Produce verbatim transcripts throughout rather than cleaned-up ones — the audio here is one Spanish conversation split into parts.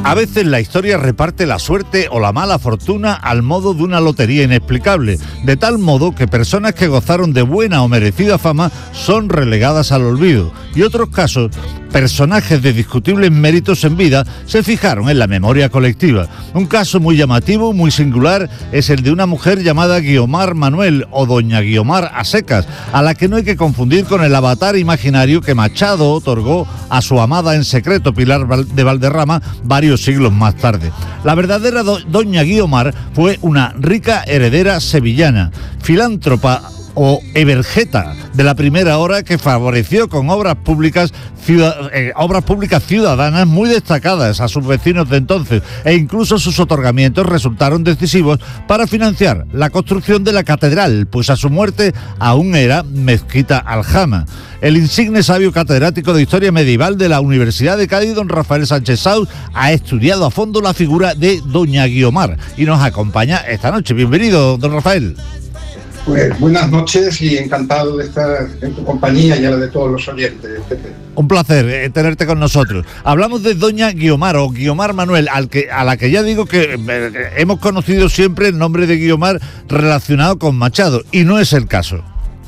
A veces la historia reparte la suerte o la mala fortuna al modo de una lotería inexplicable, de tal modo que personas que gozaron de buena o merecida fama son relegadas al olvido, y otros casos, personajes de discutibles méritos en vida se fijaron en la memoria colectiva. Un caso muy llamativo, muy singular, es el de una mujer llamada Guiomar Manuel o Doña Guiomar a secas, a la que no hay que confundir con el avatar imaginario que Machado otorgó a su amada en secreto Pilar de Valderrama varios siglos más tarde. La verdadera do- Doña Guiomar fue una rica heredera sevillana, filántropa o evergeta de la primera hora, que favoreció con obras públicas ciudad, eh, obras públicas ciudadanas muy destacadas a sus vecinos de entonces, e incluso sus otorgamientos resultaron decisivos para financiar la construcción de la catedral, pues a su muerte aún era mezquita Aljama. El insigne sabio catedrático de Historia Medieval de la Universidad de Cádiz, don Rafael Sánchez Sauz, ha estudiado a fondo la figura de Doña Guiomar y nos acompaña esta noche. Bienvenido, don Rafael. Pues buenas noches y encantado de estar en tu compañía y a la de todos los oyentes, Pepe. Un placer eh, tenerte con nosotros. Hablamos de Doña Guiomar o Guiomar Manuel, al que, a la que ya digo que eh, hemos conocido siempre el nombre de Guiomar relacionado con Machado, y no es el caso.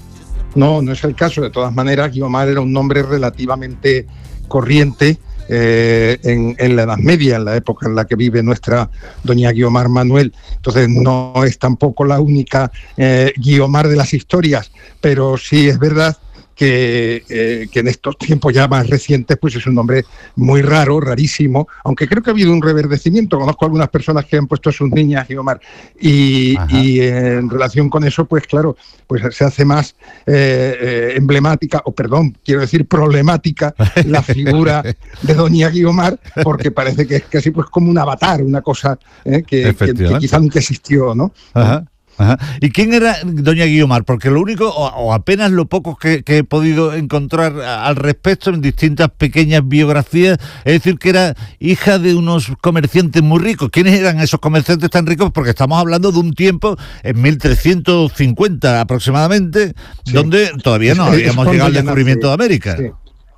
No, no es el caso. De todas maneras, Guiomar era un nombre relativamente corriente eh, en, en la Edad Media, en la época en la que vive nuestra Doña Guiomar Manuel. Entonces no es tampoco la única eh, Guiomar de las historias, pero sí es verdad que, eh, que en estos tiempos ya más recientes pues es un nombre muy raro, rarísimo, aunque creo que ha habido un reverdecimiento. Conozco algunas personas que han puesto a sus niñas Guiomar y, y eh, en relación con eso, pues claro, pues se hace más eh, eh, emblemática, o perdón, quiero decir problemática, la figura de Doña Guiomar, porque parece que es casi pues como un avatar, una cosa eh, que, que, que quizá nunca existió, ¿no? Ajá. Ajá. ¿Y quién era Doña Guiomar? Porque lo único, o, o apenas lo poco que, que he podido encontrar al respecto en distintas pequeñas biografías, es decir, que era hija de unos comerciantes muy ricos. ¿Quiénes eran esos comerciantes tan ricos? Porque estamos hablando de un tiempo, en mil trescientos cincuenta aproximadamente, sí, donde todavía no habíamos llegado al descubrimiento de América. Sí.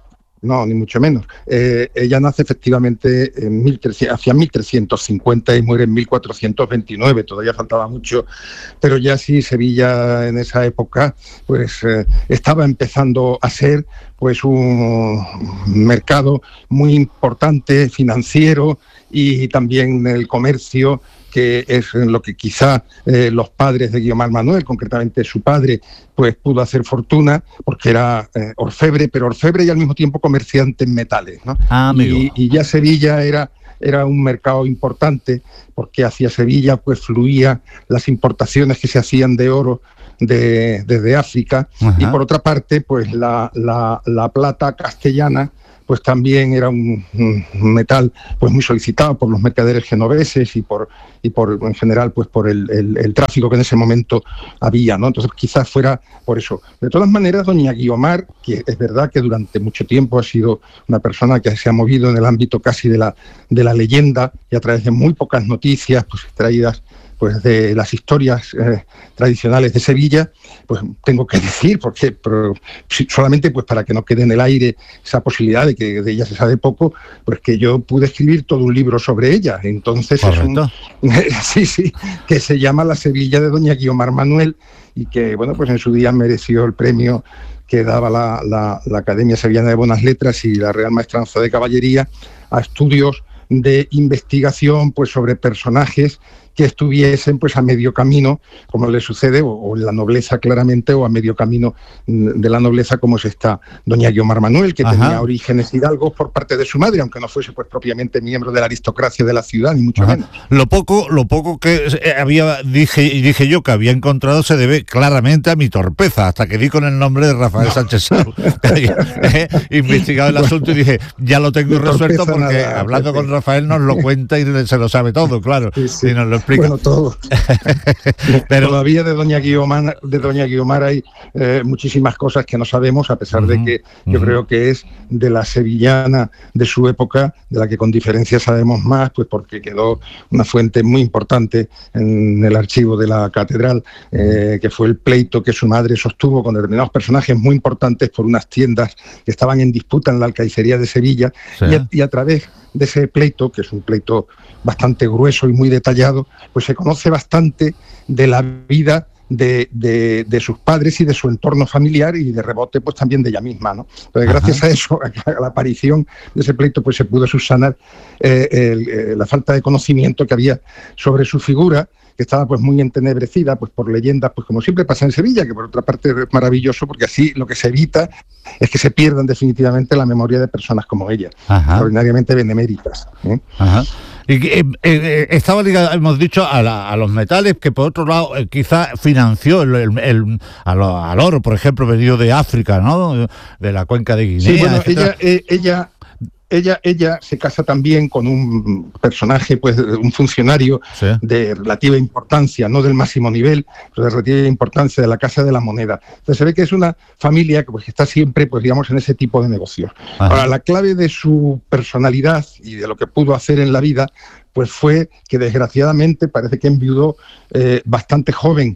No, ni mucho menos. Eh, ella nace efectivamente en mil trescientos, hacia mil trescientos cincuenta y muere en mil cuatrocientos veintinueve, todavía faltaba mucho, pero ya sí, Sevilla en esa época pues eh, estaba empezando a ser pues un mercado muy importante, financiero, y también el comercio, que es en lo que quizá eh, los padres de Guiomar Manuel, concretamente su padre, pues pudo hacer fortuna, porque era eh, orfebre, pero orfebre y al mismo tiempo comerciante en metales, ¿no? Ah, amigo. Y, y ya Sevilla era, era un mercado importante, porque hacia Sevilla pues fluían las importaciones que se hacían de oro de, desde África. Ajá. Y por otra parte, pues la, la, la plata castellana pues también era un, un metal pues muy solicitado por los mercaderes genoveses y por y por en general pues por el, el, el tráfico que en ese momento había, ¿no? Entonces quizás fuera por eso. De todas maneras, Doña Guiomar, que es verdad que durante mucho tiempo ha sido una persona que se ha movido en el ámbito casi de la de la leyenda, y a través de muy pocas noticias pues extraídas pues de las historias eh, tradicionales de Sevilla, pues tengo que decir, porque pero, solamente pues para que no quede en el aire esa posibilidad de que de ella se sabe poco, pues que yo pude escribir todo un libro sobre ella. Entonces Correcto. es un, sí, sí, que se llama La Sevilla de Doña Guiomar Manuel, y que bueno, pues en su día mereció el premio que daba la, la, la Academia Sevillana de Buenas Letras y la Real Maestranza de Caballería a estudios de investigación pues sobre personajes que estuviesen pues a medio camino, como le sucede, o, o en la nobleza claramente, o a medio camino de la nobleza, como es esta Doña Guiomar Manuel, que Ajá. tenía orígenes hidalgos por parte de su madre, aunque no fuese pues propiamente miembro de la aristocracia de la ciudad, ni mucho Ajá. menos. Lo poco, lo poco que había, dije, dije yo que había encontrado se debe claramente a mi torpeza, hasta que di con el nombre de Rafael no. Sánchez Sauz. He investigado el asunto y dije, ya lo tengo resuelto, porque nada, hablando con Rafael nos lo cuenta y se lo sabe todo, claro, sí, sí. y nos lo explica. Bueno, todo. Pero todavía de Doña Guiomar, de Doña Guiomar hay eh, muchísimas cosas que no sabemos, a pesar uh-huh, de que yo uh-huh. creo que es de la sevillana de su época, de la que con diferencia sabemos más, pues porque quedó una fuente muy importante en el archivo de la catedral, eh, que fue el pleito que su madre sostuvo con determinados personajes muy importantes por unas tiendas que estaban en disputa en la alcaicería de Sevilla, sí. y, a, y a través de ese pleito, que es un pleito bastante grueso y muy detallado, pues se conoce bastante de la vida De, de, de sus padres y de su entorno familiar, y de rebote pues también de ella misma, ¿no? Entonces, Ajá. gracias a eso, a la aparición de ese pleito, pues se pudo subsanar eh, el, eh, la falta de conocimiento que había sobre su figura, que estaba pues muy entenebrecida pues por leyendas, pues como siempre pasa en Sevilla, que por otra parte es maravilloso, porque así lo que se evita es que se pierdan definitivamente la memoria de personas como ella, Ajá. extraordinariamente beneméritas, ¿eh? Ajá. Y eh, eh, estaba ligado, hemos dicho, a, la, a los metales, que por otro lado eh, quizá financió el, el, el, a lo, al oro, por ejemplo, venido de África, ¿no? De la cuenca de Guinea. Sí, bueno, ella, eh, ella, ella, ella se casa también con un personaje, pues un funcionario sí. de relativa importancia, no del máximo nivel, pero de relativa importancia, de la Casa de la Moneda. Entonces se ve que es una familia que pues, está siempre, pues digamos, en ese tipo de negocios. Ajá. Ahora, la clave de su personalidad y de lo que pudo hacer en la vida, pues fue que desgraciadamente parece que enviudó eh, bastante joven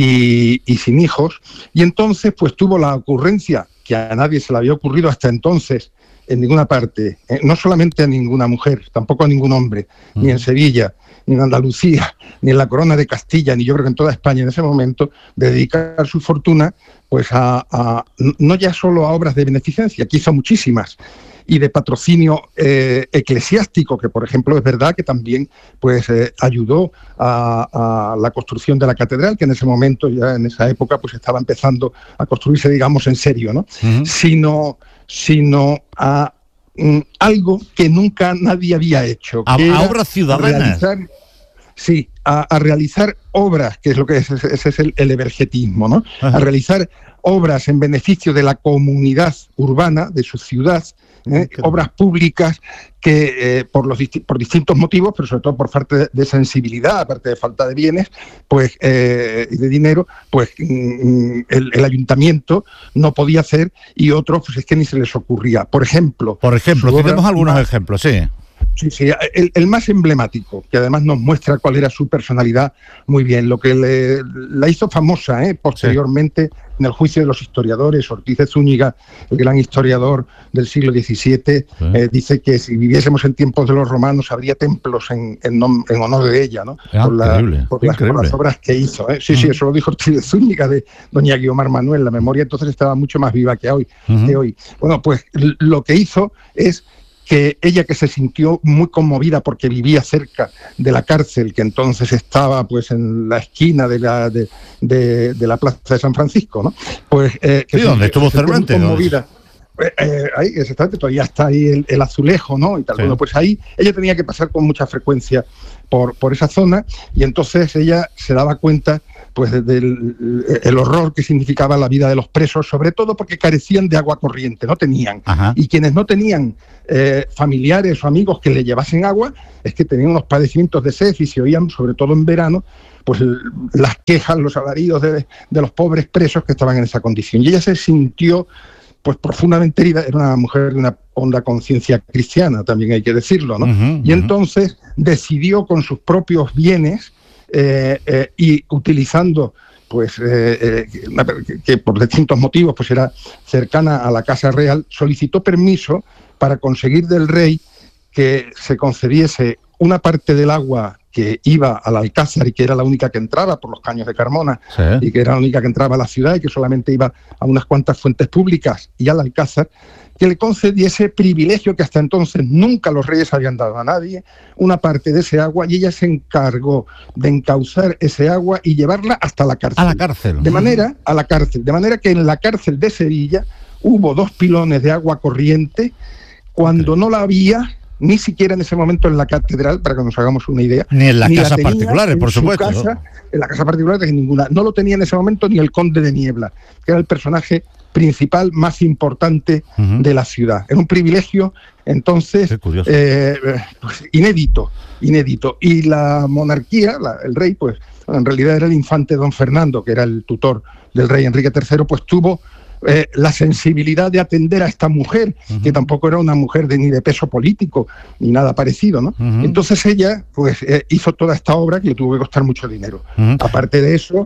y, y sin hijos, y entonces pues tuvo la ocurrencia, que a nadie se le había ocurrido hasta entonces, en ninguna parte, eh, no solamente a ninguna mujer, tampoco a ningún hombre, mm. ni en Sevilla, ni en Andalucía, ni en la Corona de Castilla, ni yo creo que en toda España en ese momento, de dedicar su fortuna pues a, a no ya solo a obras de beneficencia, que hizo muchísimas, y de patrocinio eh, eclesiástico, que por ejemplo es verdad que también pues eh, ayudó a, a la construcción de la catedral, que en ese momento, ya en esa época, pues estaba empezando a construirse, digamos, en serio, ¿no? Uh-huh. Sino, sino a mm, algo que nunca nadie había hecho. A, a obras ciudadanas. Realizar, sí, a, a realizar obras, que es lo que es, ese es el, el evergetismo, ¿no? Uh-huh. A realizar obras en beneficio de la comunidad urbana, de su ciudad, ¿eh? Obras públicas que eh, por los disti- por distintos motivos, pero sobre todo por falta de, de sensibilidad, aparte de falta de bienes, pues eh, y de dinero, pues mm, el, el ayuntamiento no podía hacer, y otros pues es que ni se les ocurría. Por ejemplo, por ejemplo, tenemos algunos más, ejemplos, sí. Sí, sí, el, el más emblemático, que además nos muestra cuál era su personalidad muy bien, lo que le, la hizo famosa ¿eh? posteriormente sí. en el juicio de los historiadores. Ortiz de Zúñiga, el gran historiador del siglo diecisiete, sí. eh, dice que si viviésemos en tiempos de los romanos habría templos en, en, nom- en honor de ella, ¿no? Ah, por, la, por, las, por las obras que hizo. ¿eh? Sí, uh-huh. sí, eso lo dijo Ortiz de Zúñiga de doña Guiomar Manuel. La memoria entonces estaba mucho más viva que hoy. Uh-huh. que hoy. Bueno, pues lo que hizo es que ella, que se sintió muy conmovida porque vivía cerca de la cárcel, que entonces estaba pues en la esquina de la de, de, de la plaza de San Francisco, ¿no? Pues eh, que sí, donde estuvo Cervantes, conmovida. Eh, eh, ahí, exactamente, todavía está ahí el, el azulejo, ¿no? Y tal. Sí. Bueno, pues ahí ella tenía que pasar con mucha frecuencia por, por esa zona, y entonces ella se daba cuenta pues del el horror que significaba la vida de los presos, sobre todo porque carecían de agua corriente, no tenían. Ajá. Y quienes no tenían eh, familiares o amigos que le llevasen agua, es que tenían unos padecimientos de sed, y se oían, sobre todo en verano, pues las quejas, los alaridos de, de los pobres presos que estaban en esa condición. Y ella se sintió pues profundamente herida. Era una mujer de una honda conciencia cristiana, también hay que decirlo, ¿no? Uh-huh, y entonces uh-huh. decidió con sus propios bienes eh, eh, y utilizando pues eh, eh, que, que por distintos motivos pues era cercana a la Casa Real, solicitó permiso para conseguir del rey que se concediese una parte del agua que iba al Alcázar, y que era la única que entraba por los caños de Carmona, sí. y que era la única que entraba a la ciudad, y que solamente iba a unas cuantas fuentes públicas y al Alcázar, que le concediese privilegio que hasta entonces nunca los reyes habían dado a nadie, una parte de ese agua, y ella se encargó de encauzar ese agua y llevarla hasta la cárcel. A la cárcel. De manera, a la cárcel, de manera que en la cárcel de Sevilla hubo dos pilones de agua corriente cuando okay. no la había ni siquiera en ese momento en la catedral, para que nos hagamos una idea. Ni en las ni casas la particulares, por supuesto. Casa, ¿no? En la casa particular, en ninguna. No lo tenía en ese momento ni el conde de Niebla, que era el personaje principal más importante uh-huh. de la ciudad. Era un privilegio, entonces, eh, pues, inédito, inédito. Y la monarquía, la, el rey, pues, en realidad era el infante don Fernando, que era el tutor del rey Enrique tercero, pues tuvo Eh, la sensibilidad de atender a esta mujer, uh-huh. que tampoco era una mujer de, ni de peso político, ni nada parecido, ¿no? Uh-huh. Entonces ella, pues, eh, hizo toda esta obra que le tuvo que costar mucho dinero. Uh-huh. Aparte de eso,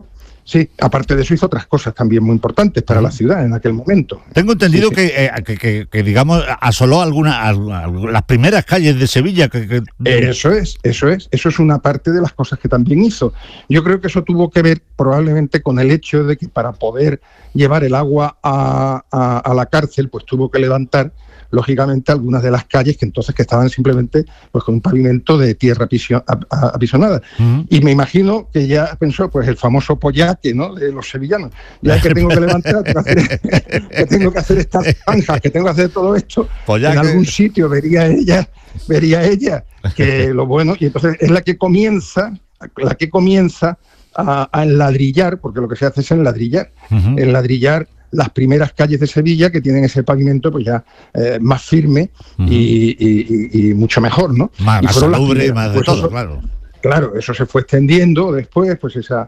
Sí, aparte de eso hizo otras cosas también muy importantes para la ciudad en aquel momento. Tengo entendido sí, sí. Que, eh, que, que, que, digamos, asoló algunas, alguna, las primeras calles de Sevilla. Que, que... Eso es, eso es, eso es una parte de las cosas que también hizo. Yo creo que eso tuvo que ver probablemente con el hecho de que para poder llevar el agua a, a, a la cárcel, pues tuvo que levantar lógicamente algunas de las calles que entonces que estaban simplemente pues con un pavimento de tierra apisonada. Uh-huh. Y me imagino que ya pensó, pues el famoso pollaque, ¿no?, de los sevillanos. Ya que tengo que levantar, tengo que hacer, que tengo que hacer estas zanjas, que tengo que hacer todo esto, pollaque. En algún sitio vería ella, vería ella que lo bueno, y entonces es la que comienza, la que comienza a, a enladrillar, porque lo que se hace es enladrillar, uh-huh. enladrillar las primeras calles de Sevilla que tienen ese pavimento pues ya eh, más firme uh-huh. y, y, y mucho mejor, ¿no? Más, y más salubre, más de pues todo, eso, claro. Claro, eso se fue extendiendo después, pues esa,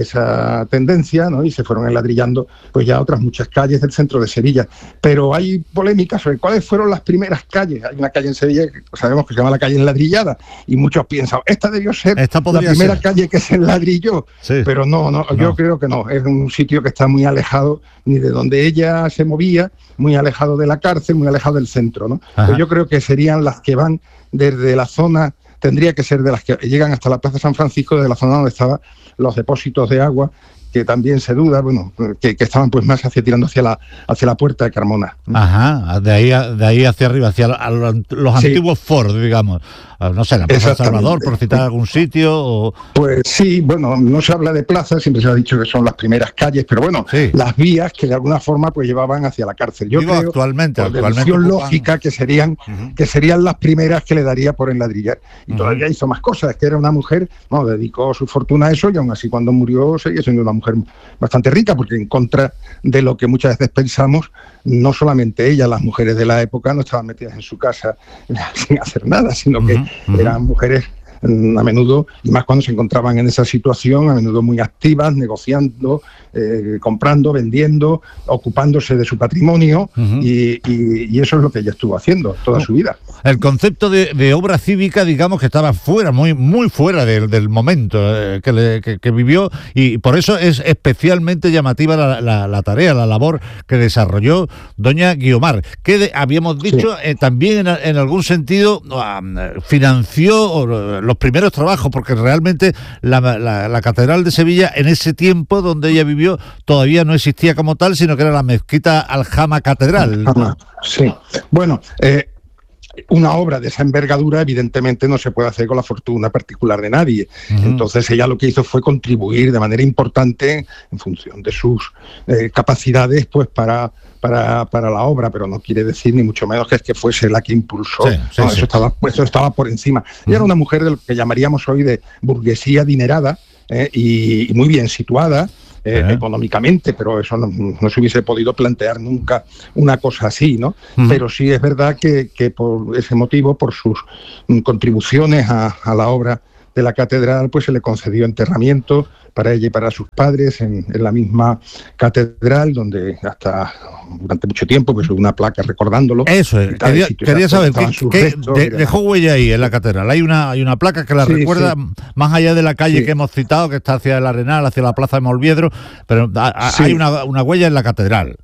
esa tendencia, ¿no? Y se fueron enladrillando pues ya otras muchas calles del centro de Sevilla. Pero hay polémicas sobre cuáles fueron las primeras calles. Hay una calle en Sevilla que sabemos que se llama la calle Enladrillada y muchos piensan, esta debió ser esta la primera ser. calle que se enladrilló. Sí. Pero no, no, no, yo creo que no. Es un sitio que está muy alejado ni de donde ella se movía, muy alejado de la cárcel, muy alejado del centro, ¿no? Pero yo creo que serían las que van desde la zona... Tendría que ser de las que llegan hasta la Plaza San Francisco, de la zona donde estaban los depósitos de agua, que también se duda, bueno, que, que estaban pues más hacia tirando hacia la hacia la puerta de Carmona. Ajá, de ahí de ahí hacia arriba, hacia los, los sí. antiguos Ford, digamos. No sé, la Plaza de Salvador, por citar algún sitio. O... Pues sí, bueno, no se habla de plazas, siempre se ha dicho que son las primeras calles, pero bueno, sí. las vías que de alguna forma pues llevaban hacia la cárcel. Yo Digo, creo, actualmente, por actualmente deducción lógica, que serían uh-huh. que serían las primeras que le daría por enladrillar. Y uh-huh. todavía hizo más cosas, que era una mujer, no, dedicó su fortuna a eso y aún así cuando murió seguía siendo una mujer bastante rica, porque en contra de lo que muchas veces pensamos, no solamente ella, las mujeres de la época no estaban metidas en su casa sin hacer nada, sino que uh-huh, uh-huh. eran mujeres a menudo, y más cuando se encontraban en esa situación, a menudo muy activas, negociando, eh, comprando, vendiendo, ocupándose de su patrimonio, uh-huh. y, y, y eso es lo que ella estuvo haciendo toda su vida. El concepto de, de obra cívica, digamos que estaba fuera, muy muy fuera del, del momento eh, que, le, que, que vivió, y por eso es especialmente llamativa la, la, la tarea, la labor que desarrolló doña Guiomar, que de, habíamos dicho sí. eh, también en, en algún sentido uh, financió los primeros trabajos, porque realmente la, la, la Catedral de Sevilla en ese tiempo donde ella vivió todavía no existía como tal, sino que era la mezquita Aljama Catedral. ¿No? Sí, bueno, eh, una obra de esa envergadura evidentemente no se puede hacer con la fortuna particular de nadie. Uh-huh. Entonces ella lo que hizo fue contribuir de manera importante en función de sus eh, capacidades pues para, para, para la obra, pero no quiere decir ni mucho menos que es que fuese la que impulsó. Sí, sí, no, sí. Eso, estaba, eso estaba por encima. Uh-huh. Ella era una mujer de lo que llamaríamos hoy de burguesía adinerada eh, y, y muy bien situada. Eh, uh-huh. económicamente, pero eso no, no se hubiese podido plantear nunca una cosa así, ¿no? Uh-huh. Pero sí es verdad que, que por ese motivo, por sus mm, contribuciones a, a la obra de la catedral, pues se le concedió enterramiento para ella y para sus padres en, en la misma catedral, donde hasta durante mucho tiempo pues hubo una placa recordándolo. Eso es, quería, quería saber, ¿qué, qué restos, de, dejó huella ahí en la catedral? Hay una hay una placa que la sí, recuerda, sí. más allá de la calle sí. que hemos citado, que está hacia el Arenal, hacia la Plaza de Molviedro, pero a, a, sí. hay una, una huella en la catedral.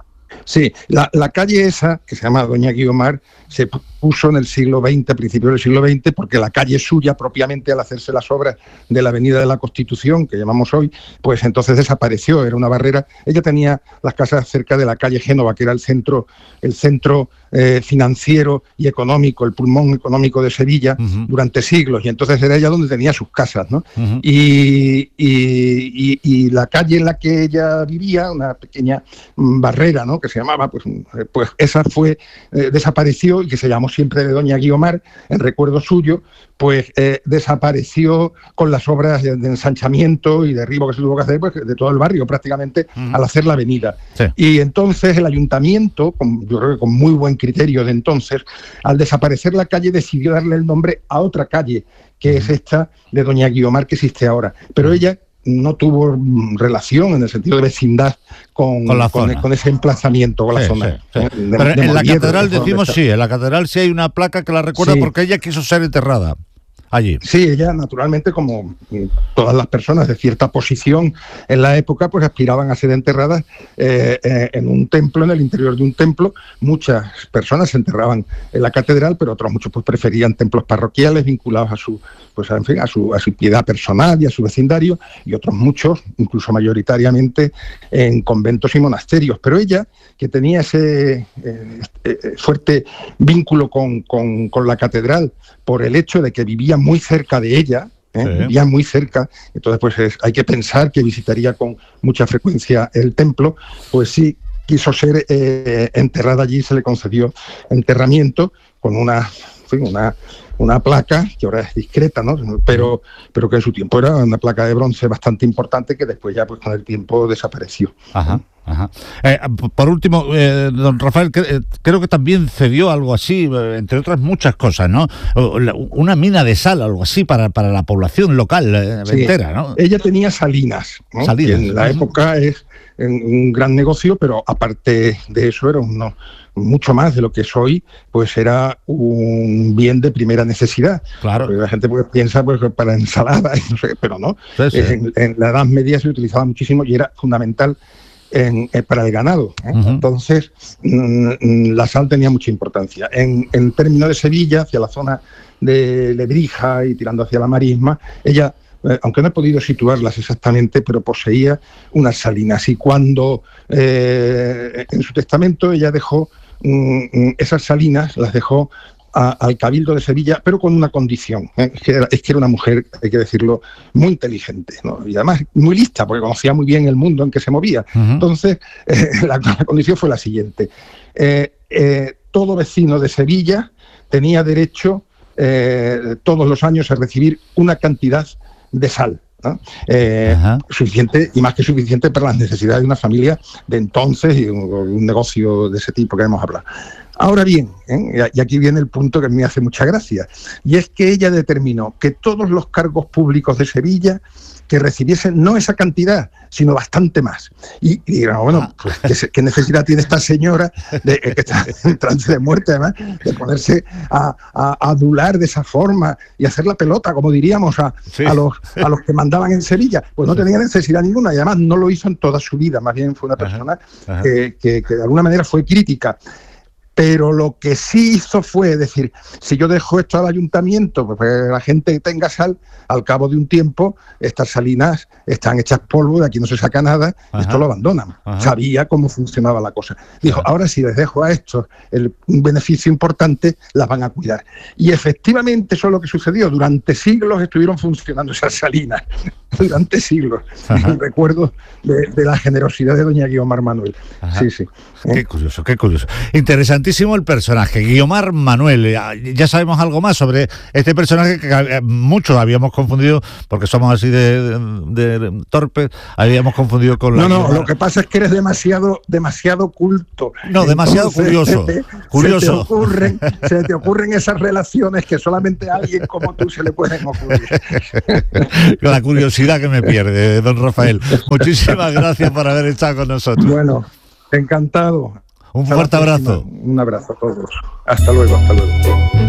Sí, la, la calle esa, que se llama Doña Guiomar, se puso en el siglo veinte, a principios del siglo veinte, porque la calle suya, propiamente al hacerse las obras de la Avenida de la Constitución, que llamamos hoy, pues entonces desapareció, era una barrera. Ella tenía las casas cerca de la calle Génova, que era el centro, el centro eh, financiero y económico, el pulmón económico de Sevilla, uh-huh. durante siglos, y entonces era ella donde tenía sus casas, ¿no? Uh-huh. y, y, y, y la calle en la que ella vivía, una pequeña barrera, ¿no?, que se llamaba, pues, pues esa fue, eh, desapareció, y que se llamó siempre de Doña Guiomar, en recuerdo suyo, pues eh, desapareció con las obras de, de ensanchamiento y derribo que se tuvo que hacer pues, de todo el barrio prácticamente uh-huh. al hacer la avenida. Sí. Y entonces el ayuntamiento, con, yo creo que con muy buen criterio de entonces, al desaparecer la calle decidió darle el nombre a otra calle, que uh-huh. es esta de Doña Guiomar que existe ahora. Pero uh-huh. ella no tuvo relación en el sentido de vecindad con, con, la con, zona. con ese emplazamiento, con sí, la zona. Sí, sí. De, Pero de en la catedral decimos sí, en la catedral sí hay una placa que la recuerda sí. porque ella quiso ser enterrada. allí. Sí, ella naturalmente, como todas las personas de cierta posición en la época, pues aspiraban a ser enterradas eh, eh, en un templo, en el interior de un templo. Muchas personas se enterraban en la catedral, pero otros muchos pues preferían templos parroquiales vinculados a su, pues en fin, a su, a su piedad personal y a su vecindario, y otros muchos, incluso mayoritariamente, en conventos y monasterios. Pero ella, que tenía ese eh, eh, fuerte vínculo con, con, con la catedral por el hecho de que vivía muy cerca de ella, ¿eh? Sí. Vivía muy cerca, entonces pues es, hay que pensar que visitaría con mucha frecuencia el templo, pues sí, quiso ser eh, enterrada allí, se le concedió enterramiento con una, en fin, una, una placa que ahora es discreta, ¿no? Pero, pero que en su tiempo era una placa de bronce bastante importante que después ya pues con el tiempo desapareció. Ajá. Ajá. Eh, por último, eh, don Rafael, que, eh, creo que también cedió algo así, eh, entre otras muchas cosas, ¿no? Una mina de sal, algo así, para, para la población local eh, sí, entera, ¿no? Ella tenía salinas, ¿no? Salinas. Que en la uh-huh. época es un gran negocio, pero aparte de eso era uno, mucho más de lo que es hoy, pues era un bien de primera necesidad. Claro. Porque la gente pues, piensa pues, para ensaladas, no sé, pero no. Sí, sí. En, en la Edad Media se utilizaba muchísimo y era fundamental En, en, para el ganado. ¿eh? Uh-huh. Entonces, mmm, la sal tenía mucha importancia. En, en términos de Sevilla, hacia la zona de Lebrija y tirando hacia la Marisma, ella, eh, aunque no he podido situarlas exactamente, pero poseía unas salinas. Y cuando eh, en su testamento ella dejó mmm, esas salinas, las dejó A, al Cabildo de Sevilla, pero con una condición, ¿eh? es, que era, es que era una mujer, hay que decirlo, muy inteligente, ¿no? Y además muy lista, porque conocía muy bien el mundo en que se movía. Uh-huh. Entonces, eh, la, la condición fue la siguiente. Eh, eh, todo vecino de Sevilla tenía derecho eh, todos los años a recibir una cantidad de sal, ¿no? Eh, suficiente y más que suficiente para las necesidades de una familia de entonces y un, un negocio de ese tipo que hemos hablado. Ahora bien, ¿eh? y aquí viene el punto que a mí me hace mucha gracia, y es que ella determinó que todos los cargos públicos de Sevilla que recibiesen no esa cantidad, sino bastante más. Y, y digamos, bueno, pues, ¿qué, ¿qué necesidad tiene esta señora, de, que está en trance de muerte además, de ponerse a, a, a adular de esa forma y hacer la pelota, como diríamos, a, sí. a, los, a los que mandaban en Sevilla? Pues no sí. tenía necesidad ninguna, y además no lo hizo en toda su vida, más bien fue una persona ajá, ajá. Que, que, que de alguna manera fue crítica. Pero lo que sí hizo fue decir, si yo dejo esto al ayuntamiento, pues que la gente tenga sal, al cabo de un tiempo, estas salinas están hechas polvo, de aquí no se saca nada, ajá. esto lo abandonan. Ajá. Sabía cómo funcionaba la cosa. Dijo, ajá. ahora si les dejo a estos el, un beneficio importante, las van a cuidar. Y efectivamente eso es lo que sucedió. Durante siglos estuvieron funcionando esas salinas. Durante siglos. Recuerdo de, de la generosidad de doña Guiomar Manuel. Ajá. Sí, sí. Qué ¿Eh? curioso, qué curioso. Interesantísimo el personaje, Guiomar Manuel. Ya sabemos algo más sobre este personaje que muchos habíamos confundido, porque somos así de, de, de torpes, habíamos confundido con la... No, no, Guiomar. Lo que pasa es que eres demasiado, demasiado culto. No, demasiado Entonces, curioso. Se te, curioso. Se te, ocurren, se te ocurren esas relaciones que solamente a alguien como tú se le pueden ocurrir. La curiosidad que me pierde, don Rafael. Muchísimas gracias por haber estado con nosotros. Bueno, encantado. Un fuerte abrazo. Un abrazo a todos. Hasta luego, hasta luego.